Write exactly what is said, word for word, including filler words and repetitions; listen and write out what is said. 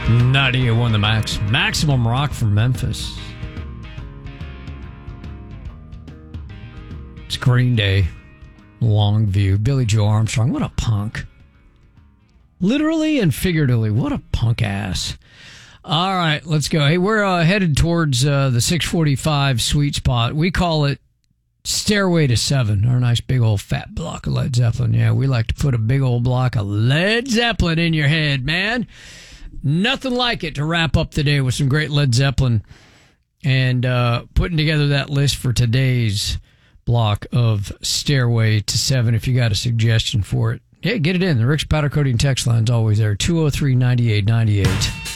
ninety-eight point one The Max. Maximum Rock from Memphis. It's Green Day. Longview. Billy Joe Armstrong. What a punk. Literally and figuratively. What a punk ass. All right, let's go. Hey, we're uh, headed towards uh, the six forty-five sweet spot. We call it Stairway to Seven, our nice big old fat block of Led Zeppelin. Yeah, we like to put a big old block of Led Zeppelin in your head, man. Nothing like it to wrap up the day with some great Led Zeppelin. And uh, putting together that list for today's block of Stairway to Seven. If you got a suggestion for it, yeah, get it in. The Rick's Powder Coating text line's always there, two oh three, ninety-eight ninety-eight.